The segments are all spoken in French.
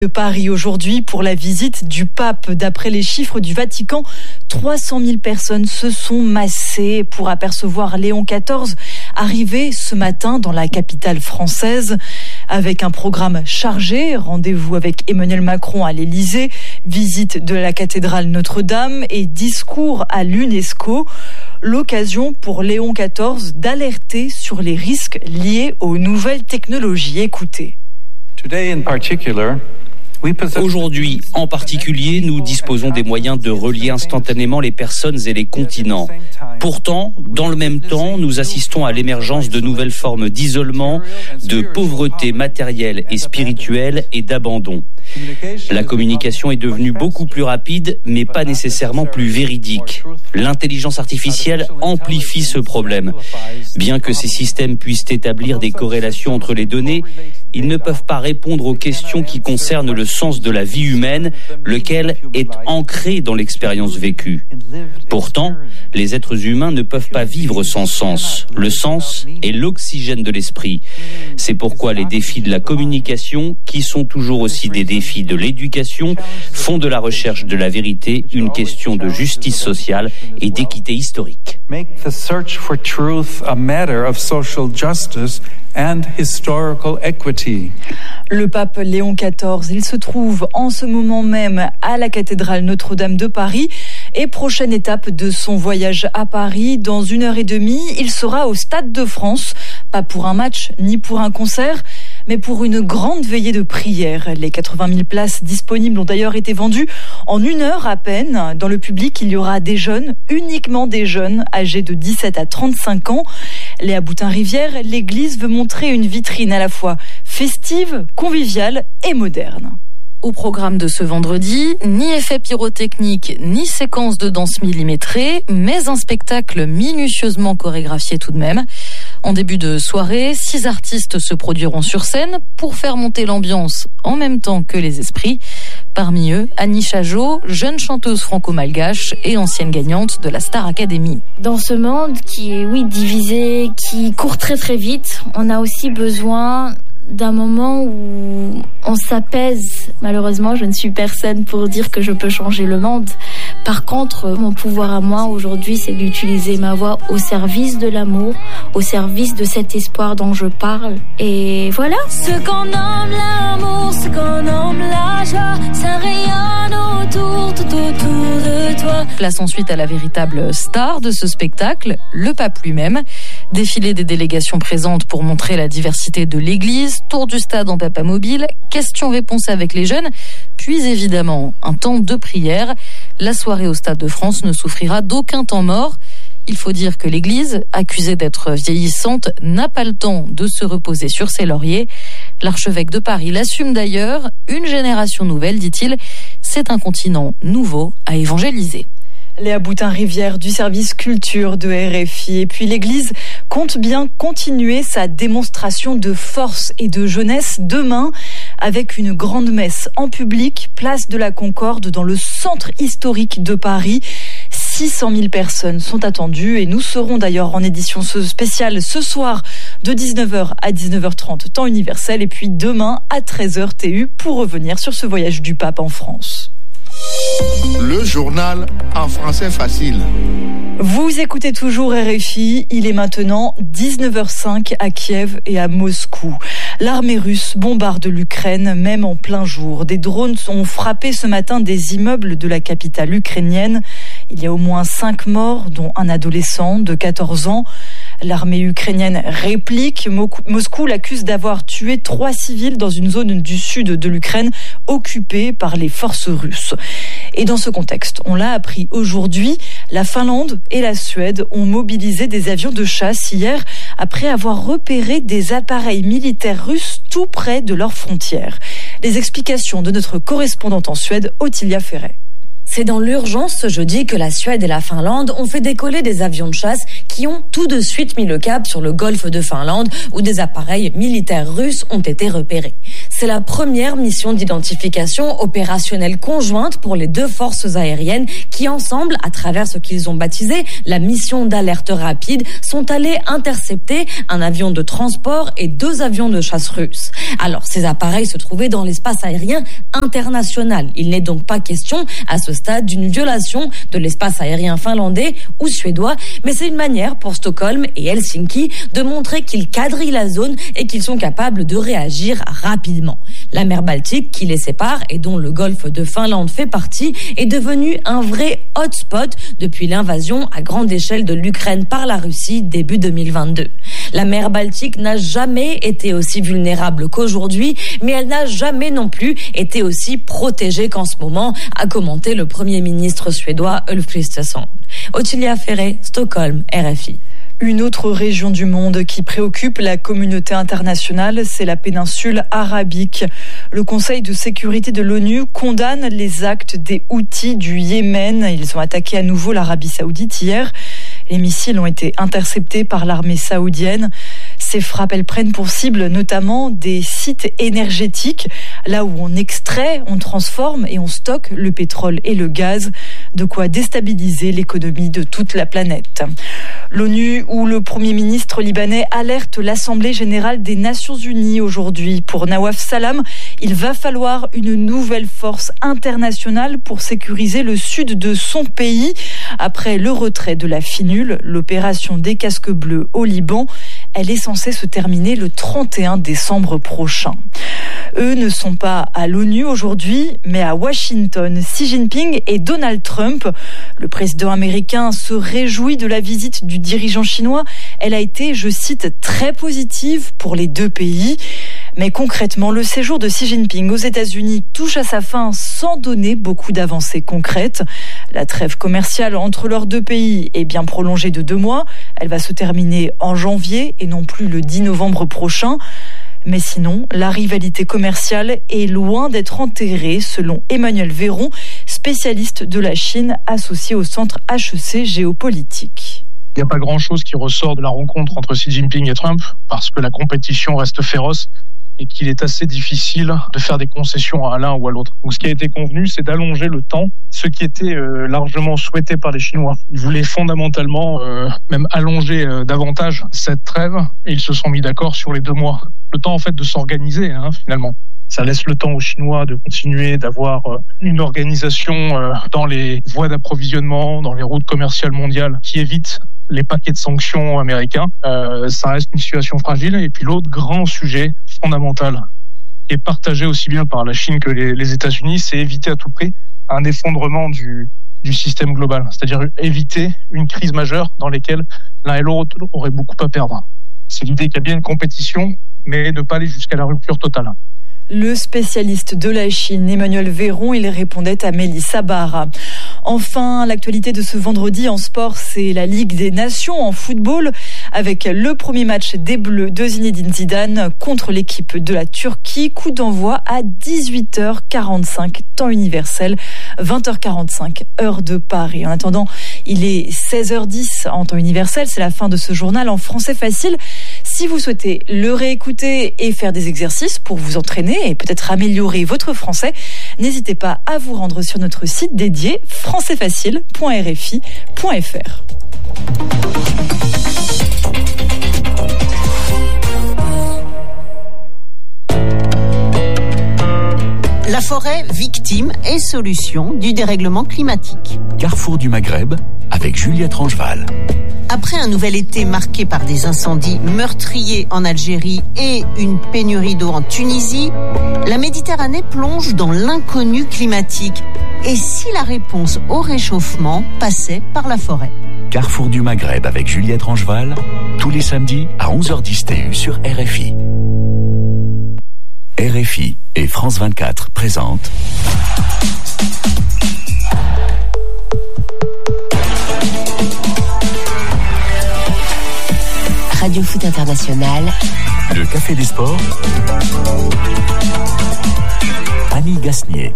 De Paris aujourd'hui pour la visite du pape. D'après les chiffres du Vatican, 300 000 personnes se sont massées pour apercevoir Léon XIV arrivé ce matin dans la capitale française. Avec un programme chargé, rendez-vous avec Emmanuel Macron à l'Élysée, visite de la cathédrale Notre-Dame et discours à l'UNESCO. L'occasion pour Léon XIV d'alerter sur les risques liés aux nouvelles technologies. Écoutez. Aujourd'hui, en particulier, nous disposons des moyens de relier instantanément les personnes et les continents. Pourtant, dans le même temps, nous assistons à l'émergence de nouvelles formes d'isolement, de pauvreté matérielle et spirituelle et d'abandon. La communication est devenue beaucoup plus rapide, mais pas nécessairement plus véridique. L'intelligence artificielle amplifie ce problème. Bien que ces systèmes puissent établir des corrélations entre les données, ils ne peuvent pas répondre aux questions qui concernent le sens de la vie humaine, lequel est ancré dans l'expérience vécue. Pourtant, les êtres humains ne peuvent pas vivre sans sens. Le sens est l'oxygène de l'esprit. C'est pourquoi les défis de la communication, qui sont toujours aussi des défis de l'éducation, font de la recherche de la vérité une question de justice sociale et d'équité historique. Make the search for truth a matter of social justice and historical equity. Le pape Léon XIV, il se trouve en ce moment même à la cathédrale Notre-Dame de Paris. Et prochaine étape de son voyage à Paris, dans 1h30, il sera au Stade de France, pas pour un match ni pour un concert, mais pour une grande veillée de prière. Les 80 000 places disponibles ont d'ailleurs été vendues en 1 heure à peine. Dans le public, il y aura des jeunes, uniquement des jeunes, âgés de 17 à 35 ans. Léa Boutin-Rivière, l'église veut montrer une vitrine à la fois festive, conviviale et moderne. Au programme de ce vendredi, ni effet pyrotechnique, ni séquence de danse millimétrée, mais un spectacle minutieusement chorégraphié tout de même. En début de soirée, 6 artistes se produiront sur scène pour faire monter l'ambiance en même temps que les esprits. Parmi eux, Annie Chajot, jeune chanteuse franco-malgache et ancienne gagnante de la Star Academy. Dans ce monde qui est, divisé, qui court très très vite, on a aussi besoin d'un moment où on s'apaise. Malheureusement, je ne suis personne pour dire que je peux changer le monde. Par contre, mon pouvoir à moi aujourd'hui, c'est d'utiliser ma voix au service de l'amour, au service de cet espoir dont je parle. Et voilà. Ce qu'on nomme l'amour, ce qu'on nomme la joie, ça rayonne tout autour de toi. Place ensuite à la véritable star de ce spectacle, le pape lui-même. Défilé des délégations présentes pour montrer la diversité de l'église, tour du stade en papamobile, questions-réponses avec les jeunes, puis évidemment un temps de prière. La soirée au Stade de France ne souffrira d'aucun temps mort. Il faut dire que l'église, accusée d'être vieillissante, n'a pas le temps de se reposer sur ses lauriers. L'archevêque de Paris l'assume d'ailleurs. Une génération nouvelle, dit-il, c'est un continent nouveau à évangéliser. Léa Boutin-Rivière du service culture de RFI. Et puis l'Église compte bien continuer sa démonstration de force et de jeunesse demain avec une grande messe en public, place de la Concorde dans le centre historique de Paris. 600 000 personnes sont attendues et nous serons d'ailleurs en édition spéciale ce soir de 19h à 19h30 temps universel et puis demain à 13h TU pour revenir sur ce voyage du pape en France. Le journal en français facile. Vous écoutez toujours RFI, il est maintenant 19h05 à Kiev et à Moscou. L'armée russe bombarde l'Ukraine, même en plein jour. Des drones ont frappé ce matin des immeubles de la capitale ukrainienne. Il y a au moins 5 morts, dont un adolescent de 14 ans. L'armée ukrainienne réplique. Moscou l'accuse d'avoir tué 3 civils dans une zone du sud de l'Ukraine occupée par les forces russes. Et dans ce contexte, on l'a appris aujourd'hui, la Finlande et la Suède ont mobilisé des avions de chasse hier après avoir repéré des appareils militaires russes tout près de leurs frontières. Les explications de notre correspondante en Suède, Ottilia Ferret. C'est dans l'urgence ce jeudi que la Suède et la Finlande ont fait décoller des avions de chasse qui ont tout de suite mis le cap sur le golfe de Finlande où des appareils militaires russes ont été repérés. C'est la première mission d'identification opérationnelle conjointe pour les deux forces aériennes qui ensemble, à travers ce qu'ils ont baptisé la mission d'alerte rapide, sont allés intercepter un avion de transport et 2 avions de chasse russes. Alors ces appareils se trouvaient dans l'espace aérien international. Il n'est donc pas question à ce stade d'une violation de l'espace aérien finlandais ou suédois, mais c'est une manière pour Stockholm et Helsinki de montrer qu'ils quadrillent la zone et qu'ils sont capables de réagir rapidement. La mer Baltique qui les sépare et dont le golfe de Finlande fait partie est devenue un vrai hotspot depuis l'invasion à grande échelle de l'Ukraine par la Russie début 2022. La mer Baltique n'a jamais été aussi vulnérable qu'aujourd'hui, mais elle n'a jamais non plus été aussi protégée qu'en ce moment, a commenté le Premier ministre suédois Ulf Kristersson. Ottilia Ferré, Stockholm, RFI. Une autre région du monde qui préoccupe la communauté internationale, c'est la péninsule arabique. Le Conseil de sécurité de l'ONU condamne les actes des Houthis du Yémen. Ils ont attaqué à nouveau l'Arabie saoudite hier. Les missiles ont été interceptés par l'armée saoudienne. Ces frappes, elles prennent pour cible notamment des sites énergétiques, là où on extrait, on transforme et on stocke le pétrole et le gaz, de quoi déstabiliser l'économie de toute la planète. L'ONU ou le Premier ministre libanais alerte l'Assemblée générale des Nations unies aujourd'hui. Pour Nawaf Salam, il va falloir une nouvelle force internationale pour sécuriser le sud de son pays. Après le retrait de la FINUL, l'opération des casques bleus au Liban, elle est censée se terminer le 31 décembre prochain. Eux ne sont pas à l'ONU aujourd'hui, mais à Washington. Xi Jinping et Donald Trump. Le président américain se réjouit de la visite du dirigeant chinois. Elle a été, je cite, très positive pour les deux pays. Mais concrètement, le séjour de Xi Jinping aux États-Unis touche à sa fin sans donner beaucoup d'avancées concrètes. La trêve commerciale entre leurs deux pays est bien prolongée de 2 mois. Elle va se terminer en janvier et non plus le 10 novembre prochain. Mais sinon, la rivalité commerciale est loin d'être enterrée, selon Emmanuel Véron, spécialiste de la Chine associé au centre HEC Géopolitique. Il n'y a pas grand-chose qui ressort de la rencontre entre Xi Jinping et Trump, parce que la compétition reste féroce et qu'il est assez difficile de faire des concessions à l'un ou à l'autre. Donc ce qui a été convenu, c'est d'allonger le temps, ce qui était largement souhaité par les Chinois. Ils voulaient fondamentalement même allonger davantage cette trêve, et ils se sont mis d'accord sur les 2 mois. Le temps en fait de s'organiser finalement. Ça laisse le temps aux Chinois de continuer d'avoir une organisation dans les voies d'approvisionnement, dans les routes commerciales mondiales qui évitent les paquets de sanctions américains. Ça reste une situation fragile. Et puis l'autre grand sujet fondamental qui est partagé aussi bien par la Chine que les États-Unis, c'est éviter à tout prix un effondrement du système global. C'est-à-dire éviter une crise majeure dans laquelle l'un et l'autre auraient beaucoup à perdre. C'est l'idée qu'il y a bien une compétition, mais ne pas aller jusqu'à la rupture totale. Le spécialiste de la Chine, Emmanuel Véron, il répondait à Mélissa Barra. Enfin, l'actualité de ce vendredi en sport, c'est la Ligue des Nations en football, avec le premier match des Bleus de Zinedine Zidane contre l'équipe de la Turquie. Coup d'envoi à 18h45, temps universel, 20h45, heure de Paris. En attendant, il est 16h10 en temps universel. C'est la fin de ce journal en français facile. Si vous souhaitez le réécouter et faire des exercices pour vous entraîner et peut-être améliorer votre français, n'hésitez pas à vous rendre sur notre site dédié françaisfacile.rfi.fr. La forêt, victime et solution du dérèglement climatique. Carrefour du Maghreb avec Juliette Rangeval. Après un nouvel été marqué par des incendies meurtriers en Algérie et une pénurie d'eau en Tunisie, la Méditerranée plonge dans l'inconnu climatique. Et si la réponse au réchauffement passait par la forêt ? Carrefour du Maghreb avec Juliette Rangeval, tous les samedis à 11h10 TU sur RFI. RFI et France 24 présentent Radio Foot International, le Café des Sports, Annie Gasnier.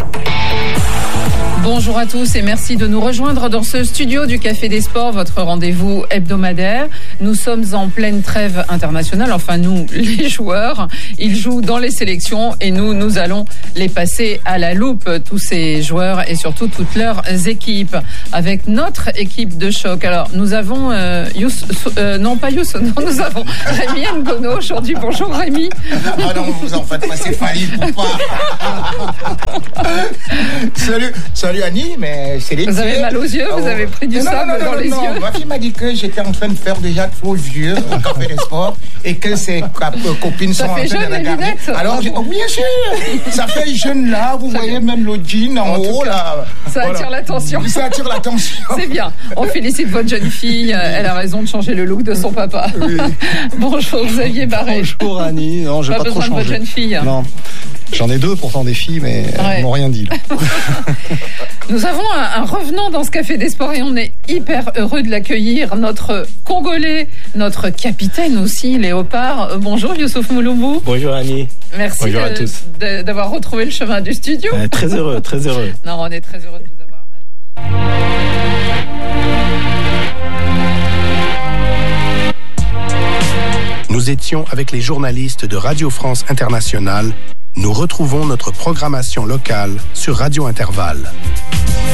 Bonjour à tous et merci de nous rejoindre dans ce studio du Café des Sports, votre rendez-vous hebdomadaire. Nous sommes en pleine trêve internationale, enfin nous, les joueurs. Ils jouent dans les sélections et nous allons les passer à la loupe, tous ces joueurs et surtout toutes leurs équipes, avec notre équipe de choc. Alors nous avons nous avons Rémi Ngono aujourd'hui. Bonjour Rémi. Ah non, vous en faites pas, c'est failli ou pas. Salut Annie, mais c'est les Vous avez mal aux yeux, vous avez pris du sable dans les yeux. Ma fille m'a dit que j'étais en train de faire déjà trop vieux au Café des Sports et que ses copines sont en train de regarder. Alors, bien sûr, ça fait jeune là, vous voyez même le jean en haut là. Ça attire l'attention. Ça attire l'attention. C'est bien. On félicite votre jeune fille. Elle a raison de changer le look de son papa. Oui. Bonjour Xavier Barret. Bonjour Annie. Non, j'ai pas trop changé. Pas besoin de votre jeune fille. Non. J'en ai deux pourtant des filles, mais elles m'ont rien dit. Nous avons un revenant dans ce Café des Sports et on est hyper heureux de l'accueillir. Notre Congolais, notre capitaine aussi, Léopard. Bonjour Youssouf Mouloubou. Bonjour Annie. Merci bonjour à tous. D'avoir retrouvé le chemin du studio. Très heureux, très heureux. Non, on est très heureux de vous avoir. Nous étions avec les journalistes de Radio France Internationale. Nous retrouvons notre programmation locale sur Radio Intervalle.